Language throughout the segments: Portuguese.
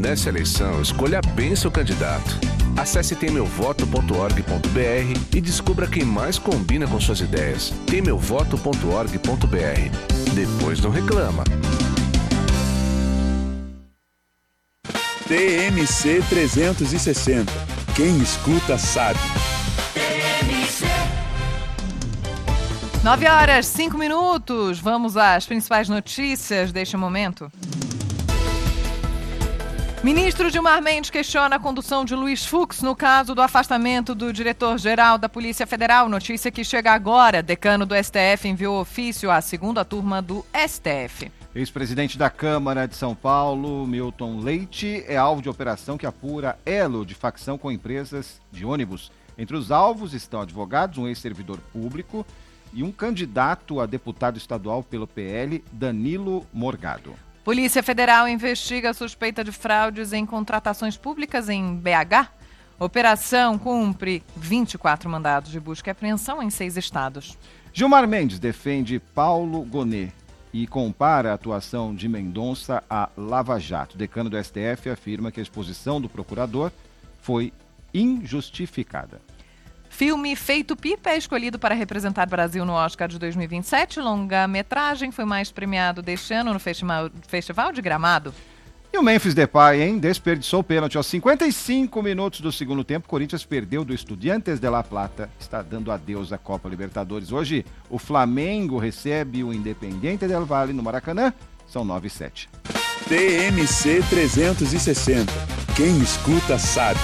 Nessa eleição, escolha bem seu candidato. Acesse temeuvoto.org.br e descubra quem mais combina com suas ideias. temeuvoto.org.br. Depois não reclama. TMC 360. Quem escuta sabe. 9h05. Vamos às principais notícias deste momento. Ministro Gilmar Mendes questiona a condução de Luiz Fux no caso do afastamento do diretor-geral da Polícia Federal. Notícia que chega agora. Decano do STF enviou ofício à segunda turma do STF. Ex-presidente da Câmara de São Paulo, Milton Leite, é alvo de operação que apura elo de facção com empresas de ônibus. Entre os alvos estão advogados, um ex-servidor público e um candidato a deputado estadual pelo PL, Danilo Morgado. Polícia Federal investiga a suspeita de fraudes em contratações públicas em BH. Operação cumpre 24 mandados de busca e apreensão em 6 estados. Gilmar Mendes defende Paulo Gonet e compara a atuação de Mendonça a Lava Jato. Decano do STF afirma que a exposição do procurador foi injustificada. Filme Feito Pipa é escolhido para representar o Brasil no Oscar de 2027. Longa-metragem foi mais premiado deste ano no Festival de Gramado. E o Memphis Depay, desperdiçou o pênalti aos 55 minutos do segundo tempo. Corinthians perdeu do Estudiantes de La Plata. Está dando adeus à Copa Libertadores. Hoje, o Flamengo recebe o Independiente del Valle no Maracanã. São 9h07. TMC 360. Quem escuta sabe.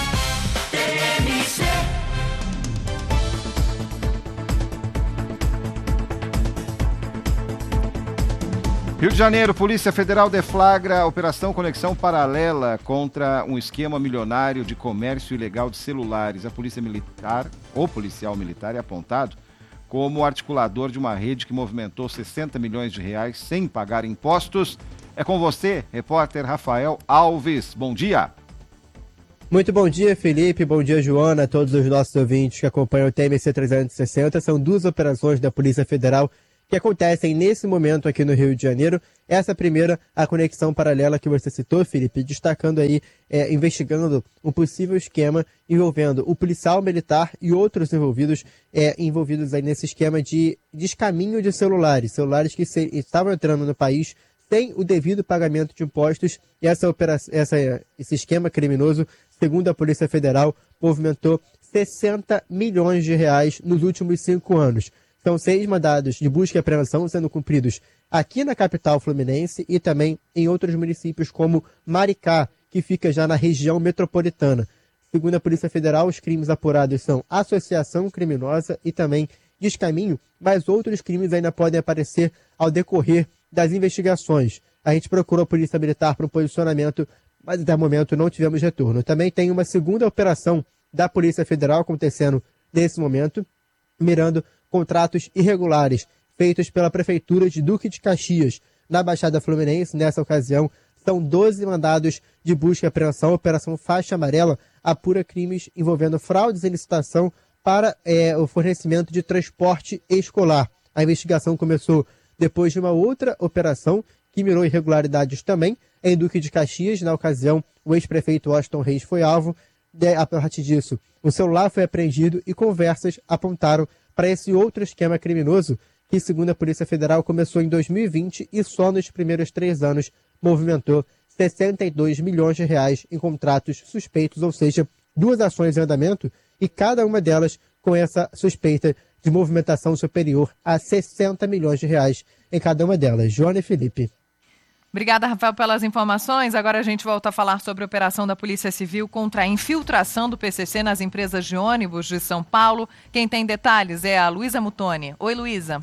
Rio de Janeiro, Polícia Federal deflagra a Operação Conexão Paralela contra um esquema milionário de comércio ilegal de celulares. A polícia militar, ou policial militar, é apontado como articulador de uma rede que movimentou 60 milhões de reais sem pagar impostos. É com você, repórter Rafael Alves. Bom dia. Muito bom dia, Felipe. Bom dia, Joana, a todos os nossos ouvintes que acompanham o TMC 360. São 2 operações da Polícia Federal que acontecem nesse momento aqui no Rio de Janeiro. Essa primeira, a conexão paralela que você citou, Felipe, destacando aí, investigando um possível esquema envolvendo o policial militar e outros envolvidos aí nesse esquema de descaminho de celulares que estavam entrando no país sem o devido pagamento de impostos. E esse esquema criminoso, segundo a Polícia Federal, movimentou 60 milhões de reais nos últimos 5 anos. São 6 mandados de busca e apreensão sendo cumpridos aqui na capital fluminense e também em outros municípios como Maricá, que fica já na região metropolitana. Segundo a Polícia Federal, os crimes apurados são associação criminosa e também descaminho, mas outros crimes ainda podem aparecer ao decorrer das investigações. A gente procurou a Polícia Militar para um posicionamento, mas até o momento não tivemos retorno. Também tem uma segunda operação da Polícia Federal acontecendo nesse momento, mirando contratos irregulares feitos pela Prefeitura de Duque de Caxias, na Baixada Fluminense. Nessa ocasião, são 12 mandados de busca e apreensão. A Operação Faixa Amarela apura crimes envolvendo fraudes em licitação para o fornecimento de transporte escolar. A investigação começou depois de uma outra operação que mirou irregularidades também em Duque de Caxias. Na ocasião, o ex-prefeito Washington Reis foi alvo. A partir disso, o celular foi apreendido e conversas apontaram para esse outro esquema criminoso que, segundo a Polícia Federal, começou em 2020 e só nos primeiros 3 anos movimentou 62 milhões de reais em contratos suspeitos, ou seja, 2 ações em andamento e cada uma delas com essa suspeita de movimentação superior a 60 milhões de reais em cada uma delas. Joana e Felipe. Obrigada, Rafael, pelas informações. Agora a gente volta a falar sobre a operação da Polícia Civil contra a infiltração do PCC nas empresas de ônibus de São Paulo. Quem tem detalhes é a Luísa Mutoni. Oi, Luísa.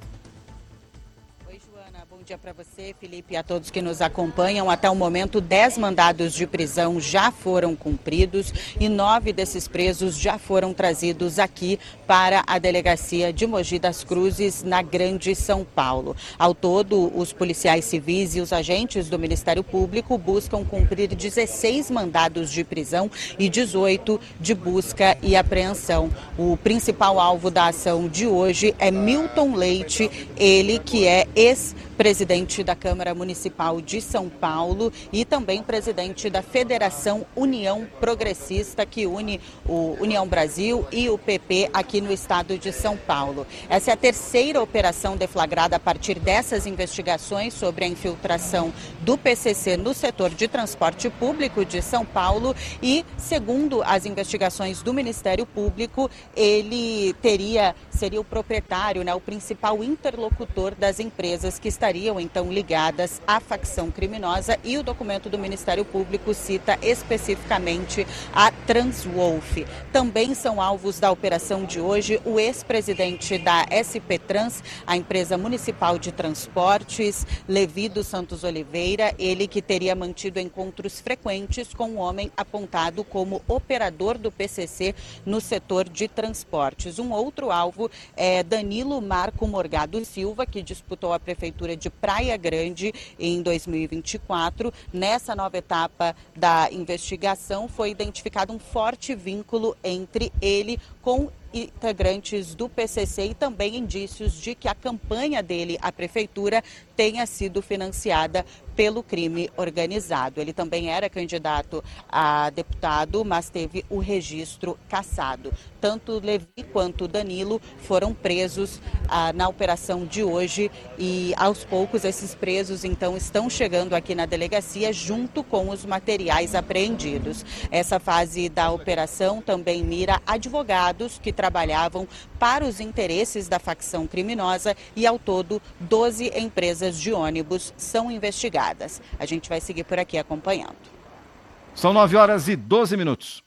Bom dia para você, Felipe, e a todos que nos acompanham. Até o momento, 10 mandados de prisão já foram cumpridos e 9 desses presos já foram trazidos aqui para a delegacia de Mogi das Cruzes, na Grande São Paulo. Ao todo, os policiais civis e os agentes do Ministério Público buscam cumprir 16 mandados de prisão e 18 de busca e apreensão. O principal alvo da ação de hoje é Milton Leite, ele que é ex-presidente presidente da Câmara Municipal de São Paulo e também presidente da Federação União Progressista, que une o União Brasil e o PP aqui no estado de São Paulo. Essa é a terceira operação deflagrada a partir dessas investigações sobre a infiltração do PCC no setor de transporte público de São Paulo e, segundo as investigações do Ministério Público, ele seria o proprietário, o principal interlocutor das empresas que estariam então ligadas à facção criminosa, e o documento do Ministério Público cita especificamente a Transwolf. Também são alvos da operação de hoje o ex-presidente da SP Trans, a empresa municipal de transportes, Levi dos Santos Oliveira, ele que teria mantido encontros frequentes com um homem apontado como operador do PCC no setor de transportes. Um outro alvo é Danilo Marco Morgado Silva, que disputou a prefeitura de Praia Grande em 2024. Nessa nova etapa da investigação foi identificado um forte vínculo entre ele com integrantes do PCC e também indícios de que a campanha dele à prefeitura tenha sido financiada pelo crime organizado. Ele também era candidato a deputado, mas teve o registro cassado. Tanto Levi quanto Danilo foram presos na operação de hoje e, aos poucos, esses presos, então, estão chegando aqui na delegacia junto com os materiais apreendidos. Essa fase da operação também mira advogados que trabalhavam para os interesses da facção criminosa e, ao todo, 12 empresas de ônibus são investigadas. A gente vai seguir por aqui acompanhando. São 9h12.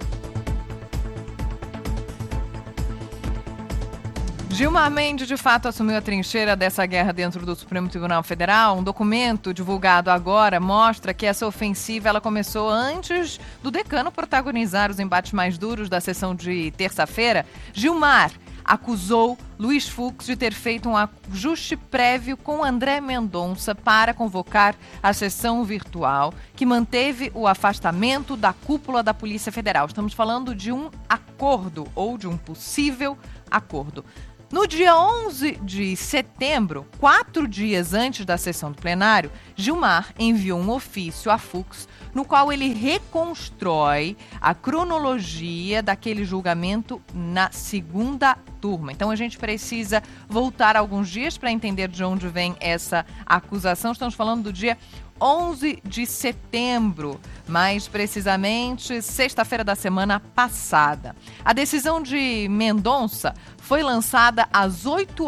Gilmar Mendes, de fato, assumiu a trincheira dessa guerra dentro do Supremo Tribunal Federal. Um documento divulgado agora mostra que essa ofensiva ela começou antes do decano protagonizar os embates mais duros da sessão de terça-feira. Gilmar acusou Luiz Fux de ter feito um ajuste prévio com André Mendonça para convocar a sessão virtual que manteve o afastamento da cúpula da Polícia Federal. Estamos falando de um acordo ou de um possível acordo. No dia 11 de setembro, 4 dias antes da sessão do plenário, Gilmar enviou um ofício a Fux, no qual ele reconstrói a cronologia daquele julgamento na segunda turma. Então a gente precisa voltar alguns dias para entender de onde vem essa acusação. Estamos falando do dia 11 de setembro, mais precisamente sexta-feira da semana passada. A decisão de Mendonça foi lançada às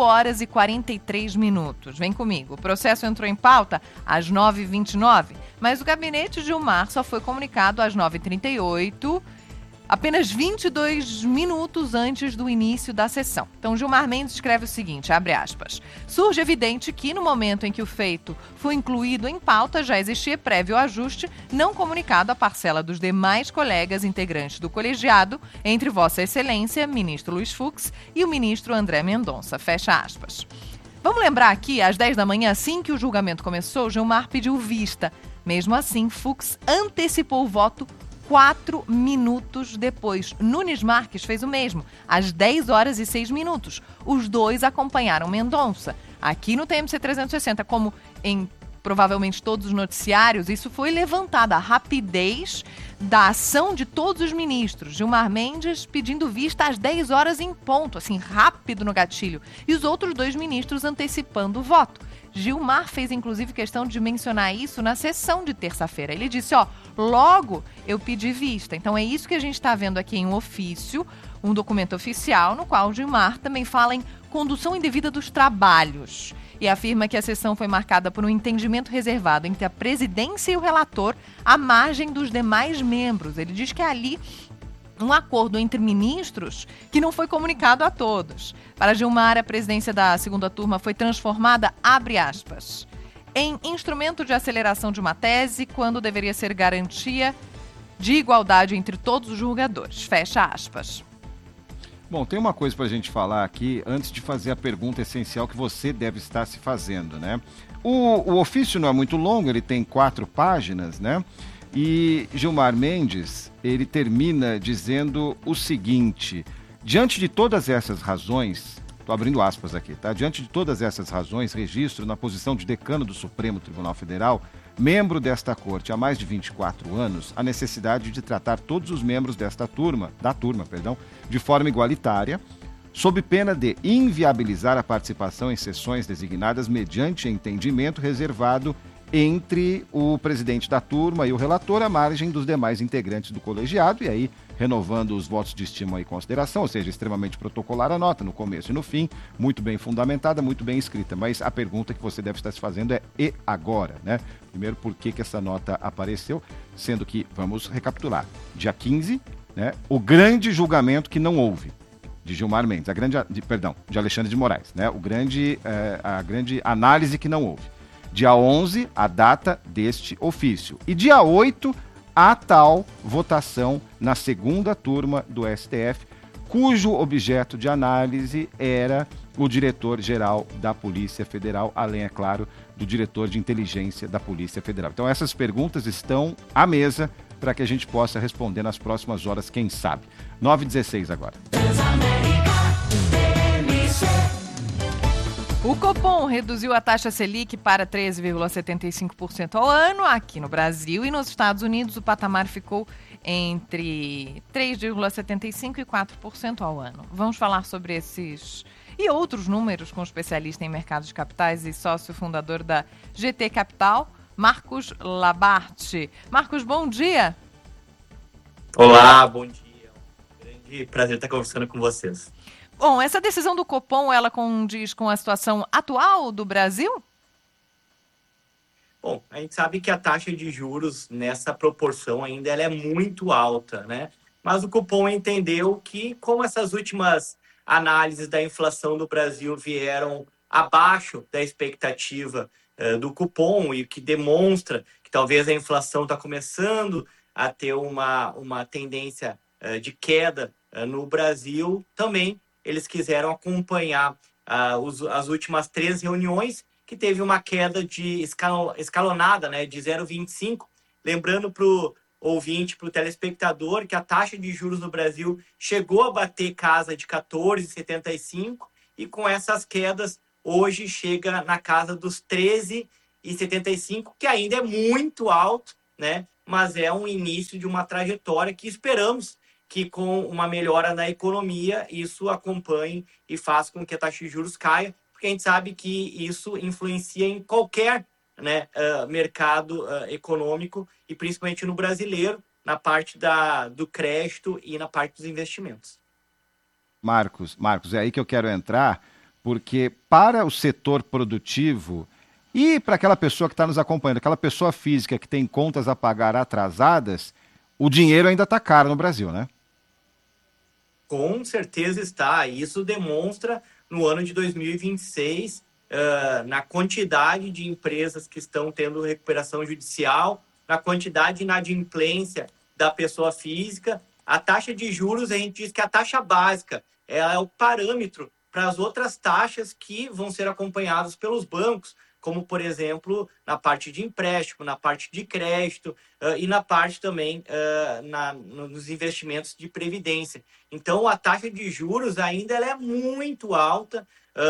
8h43. Vem comigo. O processo entrou em pauta às 9h29, mas o gabinete de Gilmar só foi comunicado às 9h38, apenas 22 minutos antes do início da sessão. Então, Gilmar Mendes escreve o seguinte, abre aspas, surge evidente que no momento em que o feito foi incluído em pauta, já existia prévio ajuste não comunicado à parcela dos demais colegas integrantes do colegiado, entre Vossa Excelência, ministro Luiz Fux, e o ministro André Mendonça, fecha aspas. Vamos lembrar aqui, às 10 da manhã, assim que o julgamento começou, Gilmar pediu vista. Mesmo assim, Fux antecipou o voto 4 minutos depois. Nunes Marques fez o mesmo, às 10h06. Os dois acompanharam Mendonça. Aqui no TMC 360, como em provavelmente todos os noticiários, isso foi levantado, a rapidez da ação de todos os ministros. Gilmar Mendes pedindo vista às 10 horas em ponto, assim, rápido no gatilho. E os outros 2 ministros antecipando o voto. Gilmar fez, inclusive, questão de mencionar isso na sessão de terça-feira. Ele disse, logo eu pedi vista. Então é isso que a gente está vendo aqui em um ofício, um documento oficial, no qual Gilmar também fala em condução indevida dos trabalhos. E afirma que a sessão foi marcada por um entendimento reservado entre a presidência e o relator, à margem dos demais membros. Ele diz que é ali um acordo entre ministros que não foi comunicado a todos. Para Gilmar, a presidência da segunda turma foi transformada, abre aspas, em instrumento de aceleração de uma tese, quando deveria ser garantia de igualdade entre todos os julgadores, fecha aspas. Bom, tem uma coisa para a gente falar aqui, antes de fazer a pergunta essencial que você deve estar se fazendo, né? O ofício não é muito longo, ele tem 4 páginas, né? E Gilmar Mendes, ele termina dizendo o seguinte, diante de todas essas razões, Estou abrindo aspas aqui, tá? Diante de todas essas razões, registro na posição de decano do Supremo Tribunal Federal, membro desta corte há mais de 24 anos, a necessidade de tratar todos os membros da turma, de forma igualitária, sob pena de inviabilizar a participação em sessões designadas mediante entendimento reservado entre o presidente da turma e o relator, à margem dos demais integrantes do colegiado, e aí renovando os votos de estima e consideração, ou seja, extremamente protocolar a nota, no começo e no fim, muito bem fundamentada, muito bem escrita. Mas a pergunta que você deve estar se fazendo é: e agora, né? Primeiro, por que essa nota apareceu? Sendo que, vamos recapitular, dia 15, né, o grande julgamento que não houve, de Gilmar Mendes, de Alexandre de Moraes, né, a grande análise que não houve. Dia 11, a data deste ofício. E dia 8, a tal votação na segunda turma do STF, cujo objeto de análise era o diretor-geral da Polícia Federal, além, é claro, do diretor de inteligência da Polícia Federal. Então, essas perguntas estão à mesa para que a gente possa responder nas próximas horas, quem sabe. 9h16 agora. O Copom reduziu a taxa Selic para 13,75% ao ano aqui no Brasil, e nos Estados Unidos o patamar ficou entre 3,75% e 4% ao ano. Vamos falar sobre esses e outros números com o especialista em mercados de capitais e sócio fundador da GT Capital, Marcos Labarte. Marcos, bom dia. Olá, bom dia. Grande prazer estar conversando com vocês. Bom, essa decisão do Copom, ela condiz com a situação atual do Brasil? Bom, a gente sabe que a taxa de juros nessa proporção ainda ela é muito alta, né? Mas o Copom entendeu que, como essas últimas análises da inflação do Brasil vieram abaixo da expectativa do Copom, e que demonstra que talvez a inflação está começando a ter uma tendência de queda no Brasil, também eles quiseram acompanhar as últimas 3 reuniões, que teve uma queda escalonada, né, de 0,25. Lembrando para o ouvinte, para o telespectador, que a taxa de juros no Brasil chegou a bater casa de 14,75, e com essas quedas, hoje chega na casa dos 13,75, que ainda é muito alto, né, mas é um início de uma trajetória que esperamos que, com uma melhora na economia, isso acompanhe e faça com que a taxa de juros caia, porque a gente sabe que isso influencia em qualquer, né, mercado econômico, e principalmente no brasileiro, na parte do crédito e na parte dos investimentos. Marcos, é aí que eu quero entrar, porque para o setor produtivo e para aquela pessoa que está nos acompanhando, aquela pessoa física que tem contas a pagar atrasadas, o dinheiro ainda está caro no Brasil, né? Com certeza está. Isso demonstra no ano de 2026, na quantidade de empresas que estão tendo recuperação judicial, na quantidade de inadimplência da pessoa física. A taxa de juros, a gente diz que a taxa básica é o parâmetro para as outras taxas que vão ser acompanhadas pelos bancos, como, por exemplo, na parte de empréstimo, na parte de crédito e na parte também nos investimentos de previdência. Então, a taxa de juros ainda ela é muito alta,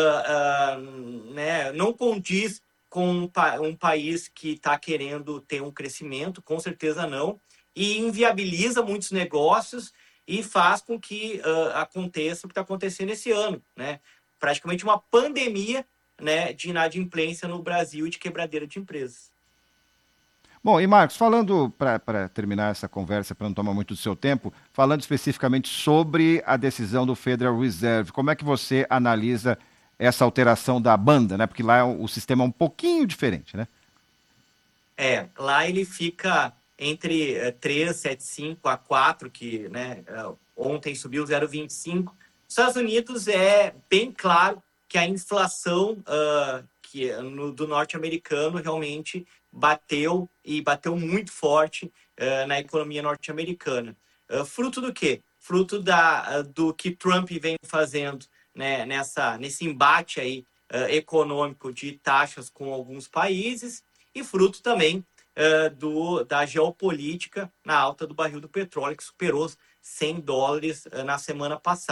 né? Não condiz com um país que está querendo ter um crescimento, com certeza não, e inviabiliza muitos negócios e faz com que aconteça o que está acontecendo esse ano, né? Praticamente uma pandemia, né, de inadimplência no Brasil e de quebradeira de empresas. Bom, e Marcos, falando, para terminar essa conversa, para não tomar muito do seu tempo, falando especificamente sobre a decisão do Federal Reserve, como é que você analisa essa alteração da banda, né? Porque lá o sistema é um pouquinho diferente, né? Lá ele fica entre 3,75 a 4, que, né, ontem subiu 0,25. Nos Estados Unidos é bem claro que a inflação do norte-americano realmente bateu muito forte na economia norte-americana. Fruto do quê? Fruto do que Trump vem fazendo, né, nesse embate aí, econômico de taxas com alguns países, e fruto também da geopolítica na alta do barril do petróleo, que superou $100 na semana passada.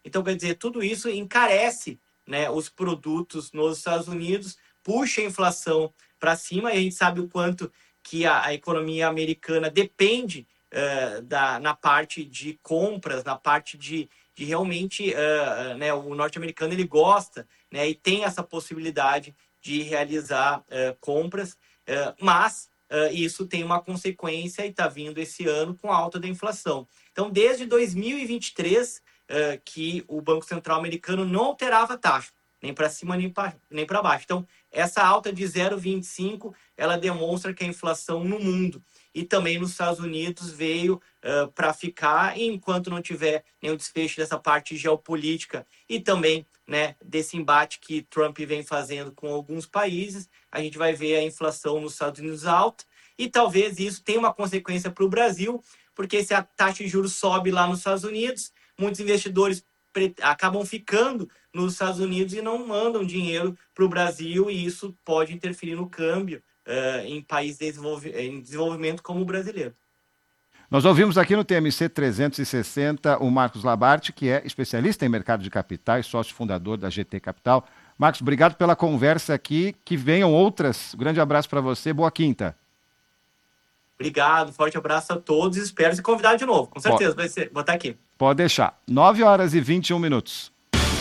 Então, quer dizer, tudo isso encarece, né, os produtos nos Estados Unidos, puxa a inflação para cima, e a gente sabe o quanto que a economia americana depende na parte de compras, na parte de realmente, né, o norte-americano ele gosta, né, e tem essa possibilidade de realizar compras, mas isso tem uma consequência e está vindo esse ano com a alta da inflação. Então, desde 2023, que o Banco Central americano não alterava a taxa, nem para cima nem para baixo. Então, essa alta de 0,25, ela demonstra que a inflação no mundo e também nos Estados Unidos veio para ficar, e enquanto não tiver nenhum desfecho dessa parte geopolítica e também, né, desse embate que Trump vem fazendo com alguns países, a gente vai ver a inflação nos Estados Unidos alta, e talvez isso tenha uma consequência para o Brasil, porque se a taxa de juros sobe lá nos Estados Unidos, muitos investidores acabam ficando nos Estados Unidos e não mandam dinheiro para o Brasil, e isso pode interferir no câmbio em países em desenvolvimento como o brasileiro. Nós ouvimos aqui no TMC 360 o Marcos Labarte, que é especialista em mercado de capitais, sócio fundador da GT Capital. Marcos, obrigado pela conversa aqui, que venham outras. Um grande abraço para você, boa quinta. Obrigado, forte abraço a todos, espero se convidar de novo, com certeza, vou estar aqui. Pode deixar, 9h21.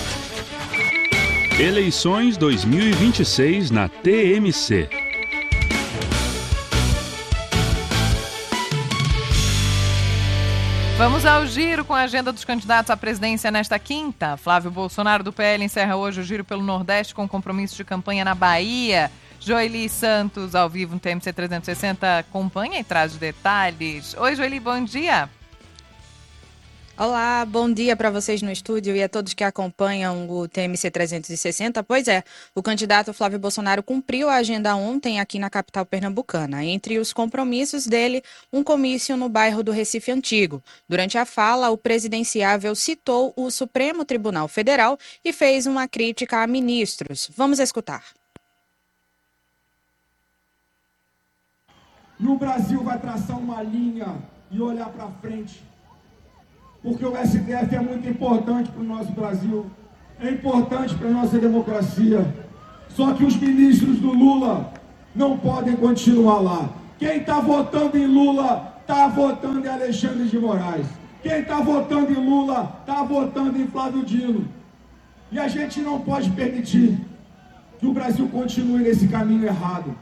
Eleições 2026 na TMC. Vamos ao giro com a agenda dos candidatos à presidência nesta quinta. Flávio Bolsonaro, do PL, encerra hoje o giro pelo Nordeste com compromisso de campanha na Bahia. Joely Santos, ao vivo no TMC 360, acompanha e traz detalhes. Oi, Joely, bom dia. Olá, bom dia para vocês no estúdio e a todos que acompanham o TMC 360. Pois é, o candidato Flávio Bolsonaro cumpriu a agenda ontem aqui na capital pernambucana. Entre os compromissos dele, um comício no bairro do Recife Antigo. Durante a fala, o presidenciável citou o Supremo Tribunal Federal e fez uma crítica a ministros. Vamos escutar. E o Brasil vai traçar uma linha e olhar para frente. Porque o STF é muito importante para o nosso Brasil, é importante para a nossa democracia. Só que os ministros do Lula não podem continuar lá. Quem está votando em Lula está votando em Alexandre de Moraes. Quem está votando em Lula está votando em Flávio Dino. E a gente não pode permitir que o Brasil continue nesse caminho errado.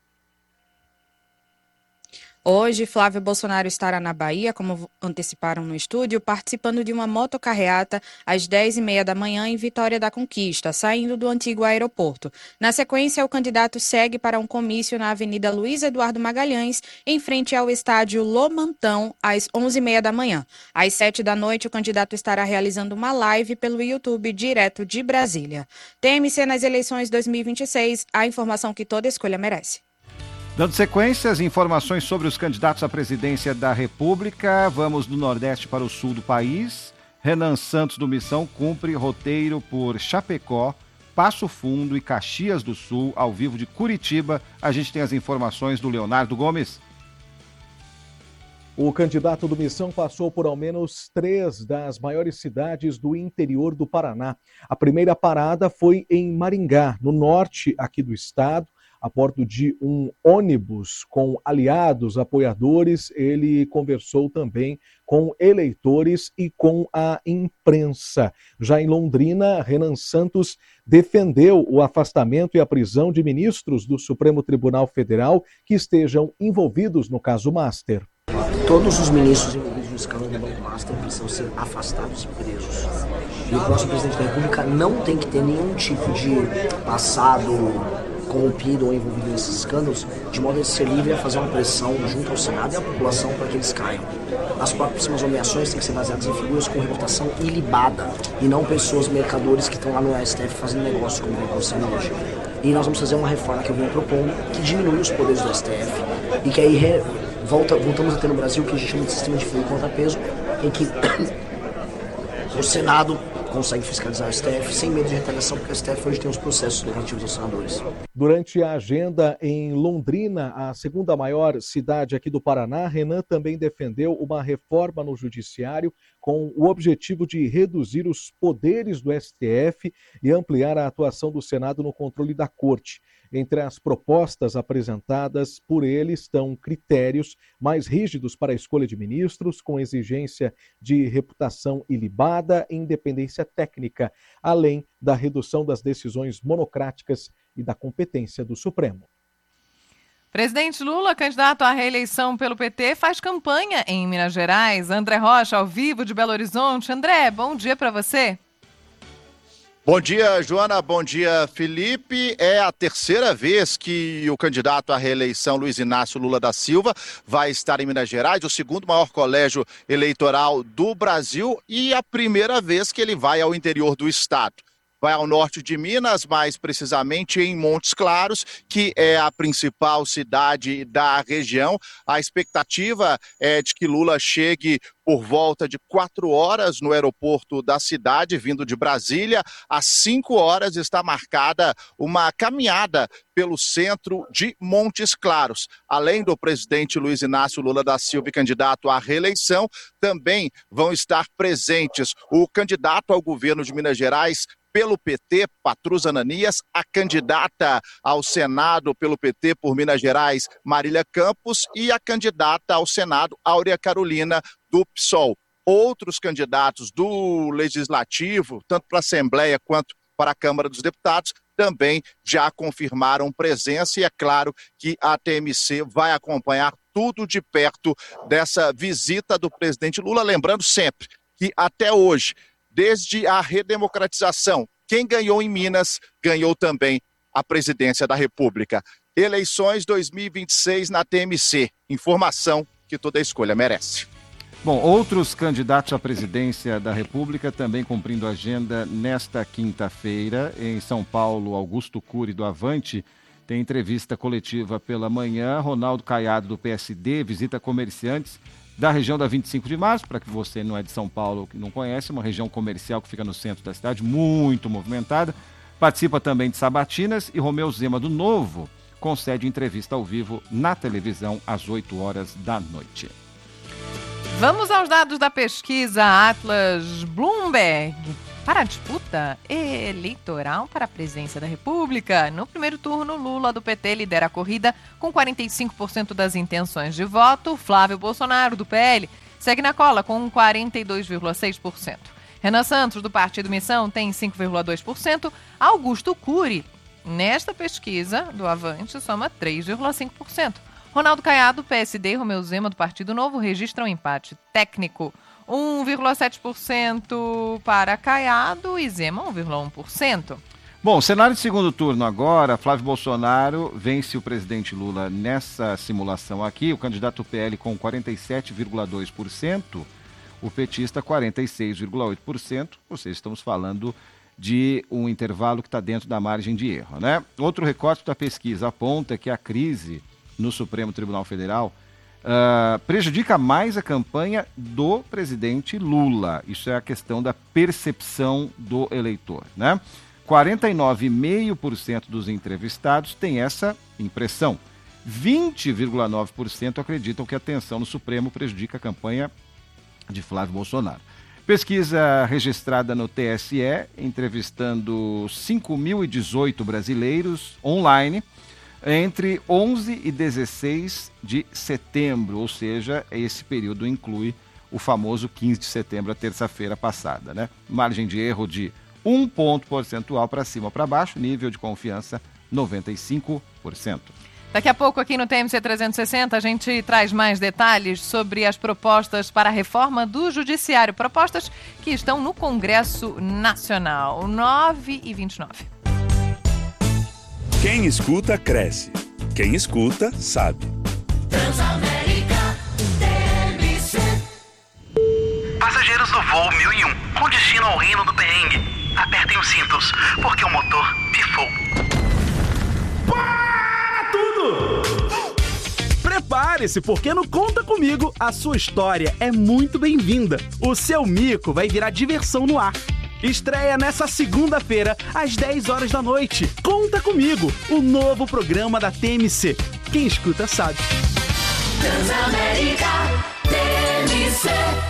Hoje, Flávio Bolsonaro estará na Bahia, como anteciparam no estúdio, participando de uma motocarreata às 10h30 da manhã em Vitória da Conquista, saindo do antigo aeroporto. Na sequência, o candidato segue para um comício na Avenida Luiz Eduardo Magalhães, em frente ao estádio Lomantão, às 11h30 da manhã. Às 7 da noite, o candidato estará realizando uma live pelo YouTube direto de Brasília. TMC nas eleições 2026, a informação que toda escolha merece. Dando sequência às informações sobre os candidatos à presidência da República, vamos do Nordeste para o Sul do país. Renan Santos, do Missão, cumpre roteiro por Chapecó, Passo Fundo e Caxias do Sul, ao vivo de Curitiba. A gente tem as informações do Leonardo Gomes. O candidato do Missão passou por ao menos 3 das maiores cidades do interior do Paraná. A primeira parada foi em Maringá, no norte aqui do estado. A bordo de um ônibus com aliados, apoiadores, ele conversou também com eleitores e com a imprensa. Já em Londrina, Renan Santos defendeu o afastamento e a prisão de ministros do Supremo Tribunal Federal que estejam envolvidos no caso Master. Todos os ministros envolvidos no escândalo do Banco Master precisam ser afastados e presos. E o próximo presidente da República não tem que ter nenhum tipo de passado corrompido ou envolvido nesses escândalos, de modo a ele ser livre a fazer uma pressão junto ao Senado e à população para que eles caiam. As próximas nomeações têm que ser baseadas em figuras com reputação ilibada e não pessoas, mercadores que estão lá no STF fazendo negócio, como vem acontecendo hoje. E nós vamos fazer uma reforma que eu venho propondo, que diminui os poderes do STF e que aí voltamos a ter no Brasil o que a gente chama de sistema de freio e contrapeso, em que o Senado consegue fiscalizar o STF sem medo de retaliação, porque o STF hoje tem os processos negativos dos senadores. Durante a agenda em Londrina, a segunda maior cidade aqui do Paraná, Renan também defendeu uma reforma no judiciário com o objetivo de reduzir os poderes do STF e ampliar a atuação do Senado no controle da Corte. Entre as propostas apresentadas por ele estão critérios mais rígidos para a escolha de ministros, com exigência de reputação ilibada e independência técnica, além da redução das decisões monocráticas e da competência do Supremo. Presidente Lula, candidato à reeleição pelo PT, faz campanha em Minas Gerais. André Rocha, ao vivo de Belo Horizonte. André, bom dia para você. Bom dia, Joana. Bom dia, Felipe. É a terceira vez que o candidato à reeleição, Luiz Inácio Lula da Silva, vai estar em Minas Gerais, o segundo maior colégio eleitoral do Brasil, e a primeira vez que ele vai ao interior do estado. Vai ao norte de Minas, mais precisamente em Montes Claros, que é a principal cidade da região. A expectativa é de que Lula chegue por volta de 4 horas no aeroporto da cidade, vindo de Brasília. Às 5 horas está marcada uma caminhada pelo centro de Montes Claros. Além do presidente Luiz Inácio Lula da Silva, candidato à reeleição, também vão estar presentes o candidato ao governo de Minas Gerais pelo PT, Patrus Ananias, a candidata ao Senado pelo PT por Minas Gerais, Marília Campos, e a candidata ao Senado, Áurea Carolina, do PSOL. Outros candidatos do Legislativo, tanto para a Assembleia quanto para a Câmara dos Deputados, também já confirmaram presença, e é claro que a TMC vai acompanhar tudo de perto dessa visita do presidente Lula, lembrando sempre que até hoje, desde a redemocratização, quem ganhou em Minas ganhou também a presidência da República. Eleições 2026 na TMC. Informação que toda escolha merece. Bom, outros candidatos à presidência da República também cumprindo a agenda nesta quinta-feira. Em São Paulo, Augusto Cury, do Avante, tem entrevista coletiva pela manhã. Ronaldo Caiado, do PSD, visita comerciantes da região da 25 de março, para que você não é de São Paulo que não conhece, uma região comercial que fica no centro da cidade, muito movimentada. Participa também de sabatinas, e Romeu Zema, do Novo, concede entrevista ao vivo na televisão às 8 horas da noite. Vamos aos dados da pesquisa Atlas Bloomberg. Para a disputa eleitoral para a presidência da República, no primeiro turno, Lula do PT lidera a corrida com 45% das intenções de voto. Flávio Bolsonaro, do PL, segue na cola com 42,6%. Renan Santos, do Partido Missão, tem 5,2%. Augusto Cury, nesta pesquisa do Avante, soma 3,5%. Ronaldo Caiado, PSD, e Romeu Zema, do Partido Novo, registram empate técnico. 1,7% para Caiado e Zema 1,1%. Bom, cenário de segundo turno agora. Flávio Bolsonaro vence o presidente Lula nessa simulação aqui. O candidato PL com 47,2%, o petista 46,8%. Ou seja, estamos falando de um intervalo que está dentro da margem de erro, né? Outro recorte da pesquisa aponta que a crise no Supremo Tribunal Federal prejudica mais a campanha do presidente Lula. Isso é a questão da percepção do eleitor, né? 49,5% dos entrevistados têm essa impressão. 20,9% acreditam que a tensão no Supremo prejudica a campanha de Flávio Bolsonaro. Pesquisa registrada no TSE, entrevistando 5.018 brasileiros online, entre 11 e 16 de setembro, ou seja, esse período inclui o famoso 15 de setembro, a terça-feira passada, né? Margem de erro de 1 ponto percentual para cima ou para baixo, nível de confiança 95%. Daqui a pouco aqui no TMC 360 a gente traz mais detalhes sobre as propostas para a reforma do Judiciário, propostas que estão no Congresso Nacional. 9h29. Quem escuta, cresce. Quem escuta, sabe. Transamérica, TMC. Passageiros do voo 1001, com destino ao Reino do Perrengue. Apertem os cintos, porque o motor pifou. Para tudo! Prepare-se, porque no Conta Comigo, a sua história é muito bem-vinda. O seu mico vai virar diversão no ar. Estreia nessa segunda-feira, às 10 horas da noite. Conta Comigo, o novo programa da TMC. Quem escuta sabe. Transamérica TMC.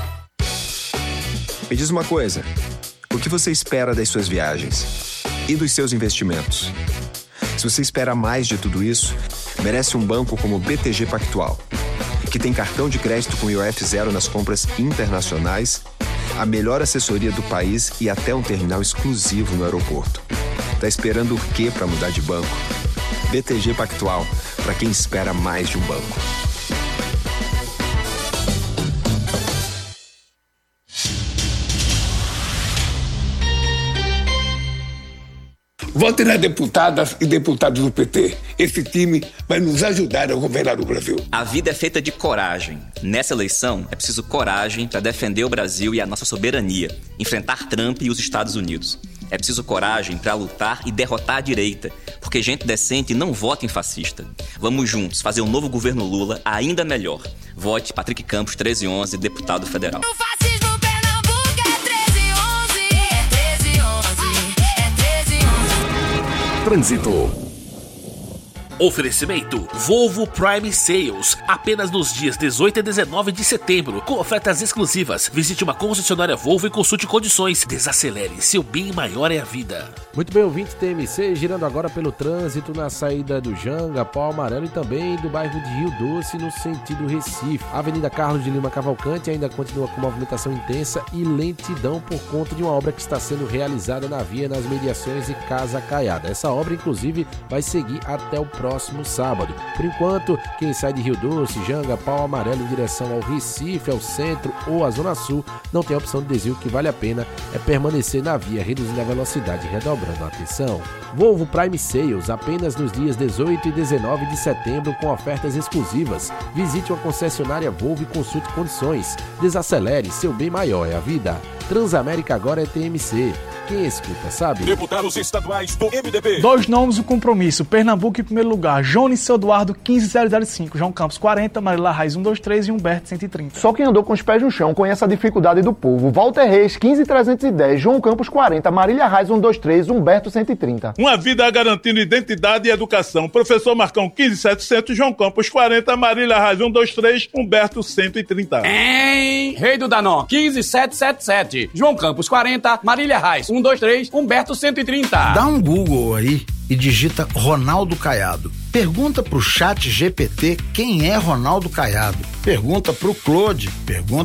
Me diz uma coisa, o que você espera das suas viagens e dos seus investimentos? Se você espera mais de tudo isso, merece um banco como o BTG Pactual, que tem cartão de crédito com IOF zero nas compras internacionais, a melhor assessoria do país e até um terminal exclusivo no aeroporto. Tá esperando o quê para mudar de banco? BTG Pactual, para quem espera mais de um banco. Vote nas deputadas e deputados do PT. Esse time vai nos ajudar a governar o Brasil. A vida é feita de coragem. Nessa eleição, é preciso coragem para defender o Brasil e a nossa soberania, enfrentar Trump e os Estados Unidos. É preciso coragem para lutar e derrotar a direita, porque gente decente não vota em fascista. Vamos juntos fazer um novo governo Lula ainda melhor. Vote Patrick Campos 1311, deputado federal. Trânsito. Oferecimento Volvo Prime Sales, apenas nos dias 18 e 19 de setembro, com ofertas exclusivas. Visite uma concessionária Volvo e consulte condições. Desacelere, seu bem maior é a vida. Muito bem, ouvintes TMC, girando agora pelo trânsito na saída do Janga, Pau Amarelo e também do bairro de Rio Doce no sentido Recife. A Avenida Carlos de Lima Cavalcante ainda continua com movimentação intensa e lentidão por conta de uma obra que está sendo realizada na via nas mediações de Casa Caiada. Essa obra, inclusive, vai seguir até o próximo sábado. Por enquanto, quem sai de Rio Doce, Janga, Pau Amarelo em direção ao Recife, ao centro ou à Zona Sul, não tem opção de desvio. Que vale a pena é permanecer na via, reduzindo a velocidade e redobrando a atenção. Volvo Prime Sales, apenas nos dias 18 e 19 de setembro, com ofertas exclusivas. Visite uma concessionária Volvo e consulte condições. Desacelere, seu bem maior é a vida. Transamérica agora é TMC. Quem escuta sabe. Deputados estaduais do MDB. 2 nomes do compromisso. Pernambuco em primeiro lugar. Jones Seu Eduardo 15005. João Campos 40. Marila Raiz 123 e Humberto 130. Só quem andou com os pés no chão conhece a dificuldade do povo. Walter Reis 15310. João Campos 40. Marília Raiz 123. Humberto 130. Uma vida garantindo identidade e educação. Professor Marcão 15700. João Campos 40. Marília Raiz 123. Humberto 130. Rei do Danon 15777. João Campos 40. Marília Raiz 123, Humberto 130. Dá um Google aí e digita Ronaldo Caiado. Pergunta pro Chat GPT quem é Ronaldo Caiado. Pergunta pro Claude. Pergunta